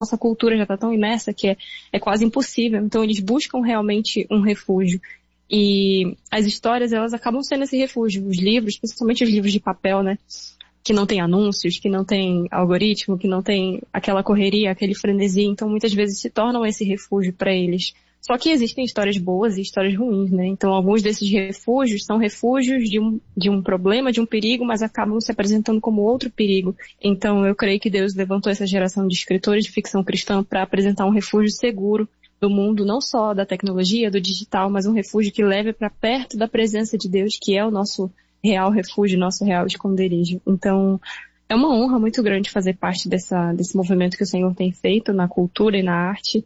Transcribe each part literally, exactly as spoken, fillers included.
nossa cultura já está tão imersa que é, é quase impossível. Então eles buscam realmente um refúgio. E as histórias, elas acabam sendo esse refúgio. Os livros, principalmente os livros de papel, né? Que não tem anúncios, que não tem algoritmo, que não tem aquela correria, aquele frenesi. Então muitas vezes se tornam esse refúgio para eles. Só que existem histórias boas e histórias ruins, né? Então alguns desses refúgios são refúgios de um, de um problema, de um perigo, mas acabam se apresentando como outro perigo. Então eu creio que Deus levantou essa geração de escritores de ficção cristã para apresentar um refúgio seguro do mundo, não só da tecnologia, do digital, mas um refúgio que leve para perto da presença de Deus, que é o nosso real refúgio, nosso real esconderijo. Então é uma honra muito grande fazer parte dessa, desse movimento que o Senhor tem feito na cultura e na arte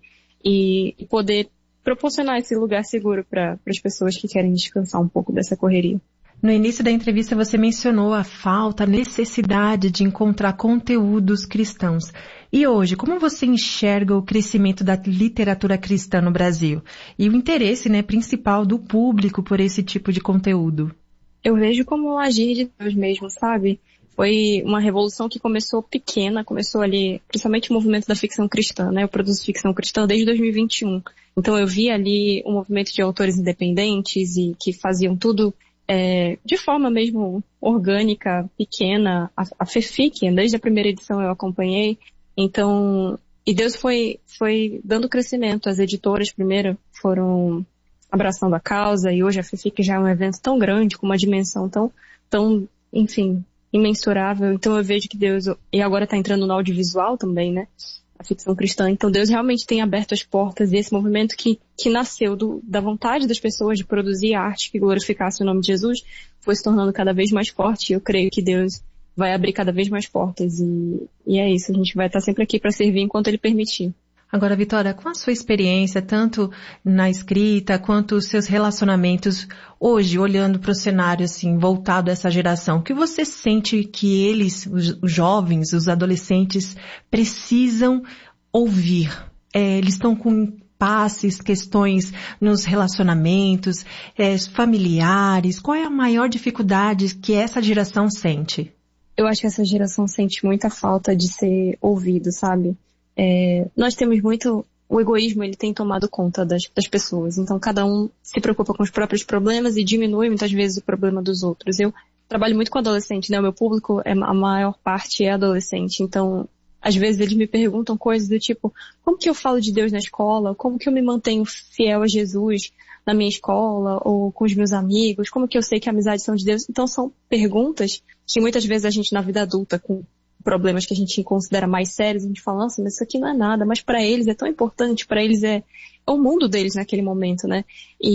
e poder proporcionar esse lugar seguro para as pessoas que querem descansar um pouco dessa correria. No início da entrevista você mencionou a falta, a necessidade de encontrar conteúdos cristãos. E hoje, como você enxerga o crescimento da literatura cristã no Brasil? E o interesse, né, principal do público por esse tipo de conteúdo? Eu vejo como um agir de Deus mesmo, sabe? Foi uma revolução que começou pequena, começou ali, principalmente o movimento da ficção cristã, né? Eu produzo ficção cristã desde dois mil e vinte e um. Então eu vi ali um movimento de autores independentes e que faziam tudo é, de forma mesmo orgânica, pequena. A, a FEFIC, desde a primeira edição eu acompanhei. Então, e Deus foi, foi dando crescimento. As editoras primeiro foram abraçando a causa e hoje a FEFIC já é um evento tão grande, com uma dimensão tão, tão, enfim, imensurável. Então eu vejo que Deus, e agora está entrando no audiovisual também, né? A ficção cristã. Então Deus realmente tem aberto as portas e esse movimento que, que nasceu do, da vontade das pessoas de produzir arte que glorificasse o nome de Jesus foi se tornando cada vez mais forte. E eu creio que Deus vai abrir cada vez mais portas e, e é isso. A gente vai estar sempre aqui para servir enquanto Ele permitir. Agora, Vitória, com a sua experiência, tanto na escrita quanto os seus relacionamentos, hoje, olhando para o cenário assim, voltado a essa geração, o que você sente que eles, os, os jovens, os adolescentes, precisam ouvir? É, eles estão com impasses, questões nos relacionamentos, é, familiares. Qual é a maior dificuldade que essa geração sente? Eu acho que essa geração sente muita falta de ser ouvido, sabe? É, nós temos muito, o egoísmo ele tem tomado conta das, das pessoas, então cada um se preocupa com os próprios problemas e diminui muitas vezes o problema dos outros. Eu trabalho muito com adolescente, né? O meu público, é, a maior parte é adolescente, então às vezes eles me perguntam coisas do tipo, como que eu falo de Deus na escola? Como que eu me mantenho fiel a Jesus na minha escola ou com os meus amigos? Como que eu sei que a amizade são de Deus? Então são perguntas que muitas vezes a gente na vida adulta, com problemas que a gente considera mais sérios, a gente fala, nossa, mas isso aqui não é nada, mas para eles é tão importante, para eles é, é o mundo deles naquele momento, né?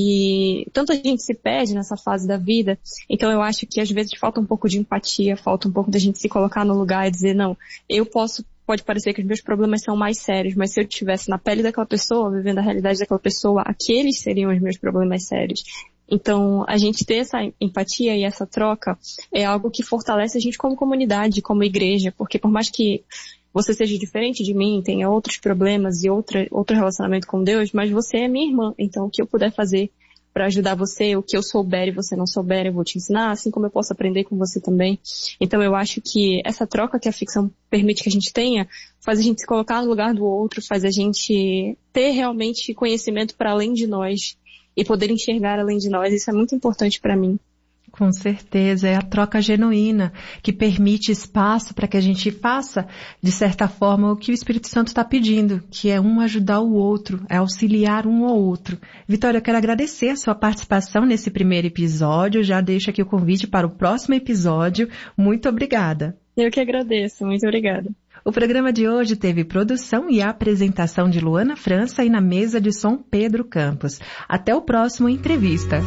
E tanto a gente se perde nessa fase da vida, então eu acho que às vezes falta um pouco de empatia, falta um pouco da gente se colocar no lugar e dizer, não, eu posso, pode parecer que os meus problemas são mais sérios, mas se eu estivesse na pele daquela pessoa, vivendo a realidade daquela pessoa, aqueles seriam os meus problemas sérios. Então, a gente ter essa empatia e essa troca é algo que fortalece a gente como comunidade, como igreja, porque por mais que você seja diferente de mim, tenha outros problemas e outra, outro relacionamento com Deus, mas você é minha irmã, então o que eu puder fazer para ajudar você, o que eu souber e você não souber, eu vou te ensinar, assim como eu posso aprender com você também. Então eu acho que essa troca que a ficção permite que a gente tenha, faz a gente se colocar no lugar do outro, faz a gente ter realmente conhecimento para além de nós, e poder enxergar além de nós, isso é muito importante para mim. Com certeza, é a troca genuína que permite espaço para que a gente faça, de certa forma, o que o Espírito Santo está pedindo, que é um ajudar o outro, é auxiliar um ao outro. Vitória, eu quero agradecer a sua participação nesse primeiro episódio, já deixo aqui o convite para o próximo episódio. Muito obrigada. Eu que agradeço, muito obrigada. O programa de hoje teve produção e apresentação de Luana França e na mesa de som Pedro Campos. Até o próximo Entrevista.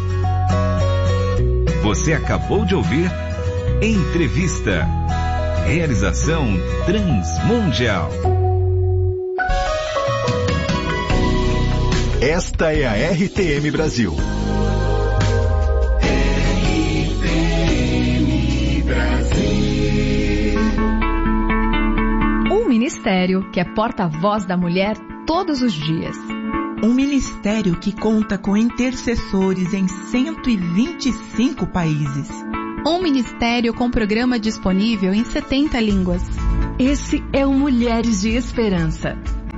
Você acabou de ouvir Entrevista. Realização Transmundial. Esta é a R T M Brasil. Ministério que é porta-voz da mulher todos os dias. Um ministério que conta com intercessores em cento e vinte e cinco países. Um ministério com programa disponível em setenta línguas. Esse é o Mulheres de Esperança.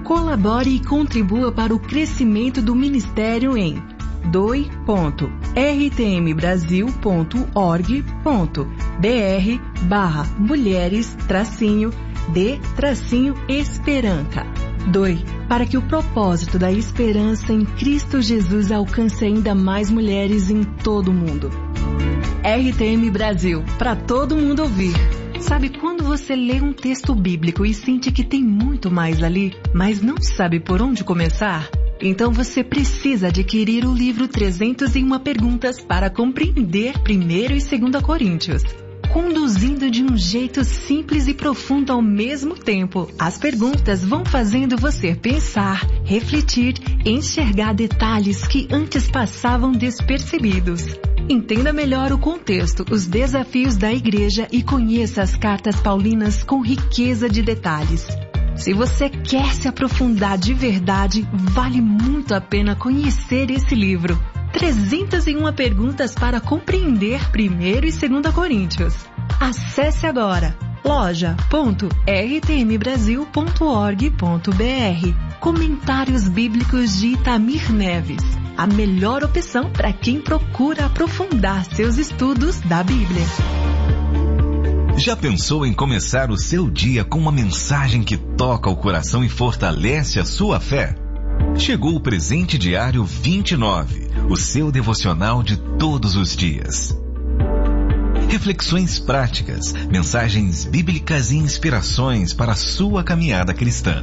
Colabore e contribua para o crescimento do Ministério em doe ponto r t m brasil ponto org ponto b r barra mulheres tracinho de tracinho esperança. Doe para que o propósito da esperança em Cristo Jesus alcance ainda mais mulheres em todo o mundo. R T M Brasil, para todo mundo ouvir. Sabe quando você lê um texto bíblico e sente que tem muito mais ali, mas não sabe por onde começar? Então você precisa adquirir o livro trezentas e uma Perguntas para compreender primeiro e segunda Coríntios. Conduzindo de um jeito simples e profundo ao mesmo tempo, as perguntas vão fazendo você pensar, refletir, enxergar detalhes que antes passavam despercebidos. Entenda melhor o contexto, os desafios da igreja e conheça as cartas paulinas com riqueza de detalhes. Se você quer se aprofundar de verdade, vale muito a pena conhecer esse livro. trezentas e uma Perguntas para compreender primeiro e segunda Coríntios. Acesse agora loja ponto r t m brasil ponto org ponto b r. Comentários Bíblicos de Itamir Neves. A melhor opção para quem procura aprofundar seus estudos da Bíblia. Já pensou em começar o seu dia com uma mensagem que toca o coração e fortalece a sua fé? Chegou o Presente Diário vinte e nove, o seu devocional de todos os dias. Reflexões práticas, mensagens bíblicas e inspirações para a sua caminhada cristã.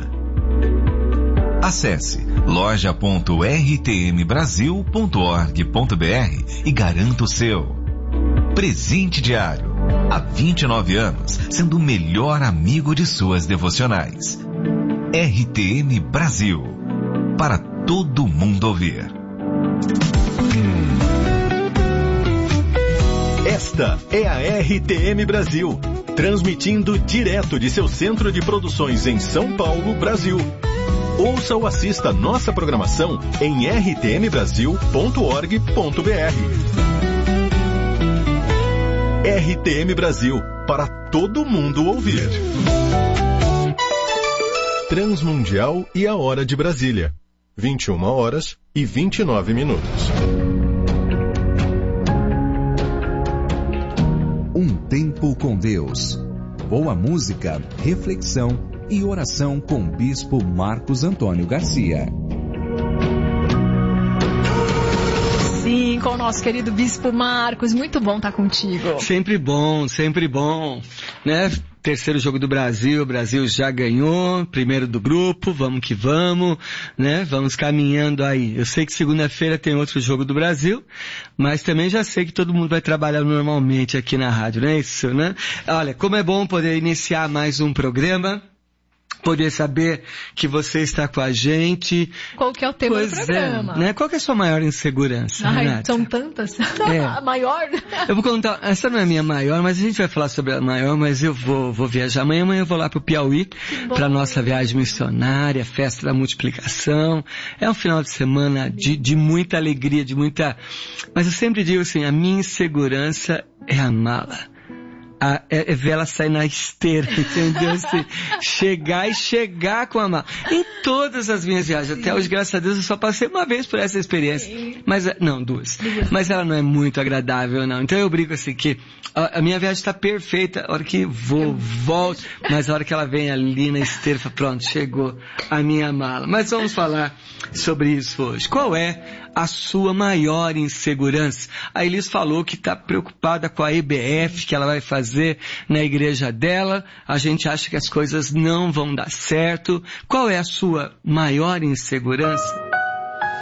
Acesse loja ponto r t m brasil ponto org ponto b r e garanta o seu. Presente Diário, há vinte e nove anos, sendo o melhor amigo de suas devocionais. R T M Brasil, para todo mundo ouvir. Esta é a R T M Brasil, transmitindo direto de seu centro de produções em São Paulo, Brasil. Ouça ou assista nossa programação em r t m brasil ponto org ponto b r. R T M Brasil, para todo mundo ouvir. Transmundial e a Hora de Brasília. vinte e uma horas e vinte e nove minutos. Um tempo com Deus. Boa música, reflexão e oração com o Bispo Marcos Antônio Garcia. Sim, com o nosso querido Bispo Marcos. Muito bom estar contigo. Sempre bom, sempre bom, né? Terceiro jogo do Brasil, o Brasil já ganhou, primeiro do grupo, vamos que vamos, né? Vamos caminhando aí. Eu sei que segunda-feira tem outro jogo do Brasil, mas também já sei que todo mundo vai trabalhar normalmente aqui na rádio, não é isso, né? Olha, como é bom poder iniciar mais um programa, poder saber que você está com a gente. Qual que é o tema pois do programa? É, né? Qual que é a sua maior insegurança, Ai, Renata? são tantas. É. A maior? Eu vou contar, essa não é a minha maior, mas a gente vai falar sobre a maior, mas eu vou, vou viajar amanhã, amanhã eu vou lá pro Piauí, para nossa viagem missionária, festa da multiplicação. É um final de semana de, de muita alegria, de muita... Mas eu sempre digo assim, a minha insegurança é a mala. A, é, é ver ela sair na esteira, entendeu? Assim, chegar e chegar com a mala. Em todas as minhas viagens, até hoje, graças a Deus, eu só passei uma vez por essa experiência. Mas, não, duas. Mas ela não é muito agradável, não. Então eu brinco assim que a, a minha viagem está perfeita, a hora que vou, volto, mas a hora que ela vem ali na esteira, pronto, chegou a minha mala. Mas vamos falar sobre isso hoje. Qual é a sua maior insegurança? A Elis falou que está preocupada com a E B F, que ela vai fazer na igreja dela. A gente acha que as coisas não vão dar certo. Qual é a sua maior insegurança?